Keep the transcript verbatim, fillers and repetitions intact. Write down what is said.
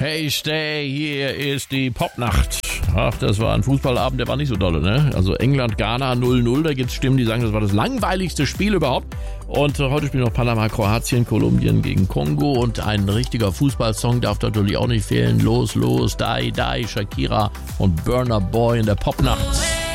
Hey Stay, hier ist die Popnacht. Ach, das war ein Fußballabend, der war nicht so dolle, ne? Also England-Ghana null null, da gibt's Stimmen, die sagen, das war das langweiligste Spiel überhaupt. Und äh, heute spielen noch Panama, Kroatien, Kolumbien gegen Kongo und ein richtiger Fußballsong darf natürlich auch nicht fehlen. Los, los, Die, Die, Shakira und Burna Boy in der Popnacht.